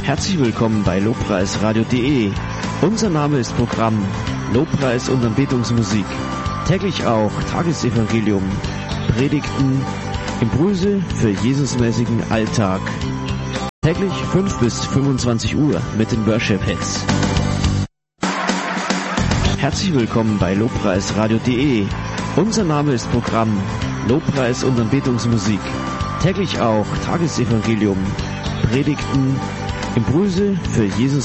Herzlich willkommen bei lobpreisradio.de. Unser Name ist Programm Lobpreis und Anbetungsmusik. Täglich auch Tagesevangelium, Predigten, Impulse für Jesusmäßigen Alltag. Täglich 5 bis 25 Uhr mit den Worship Hits. Herzlich willkommen bei lobpreisradio.de. Unser Name ist Programm Lobpreis und Anbetungsmusik. Täglich auch Tagesevangelium, Predigten, Impulse für Jesus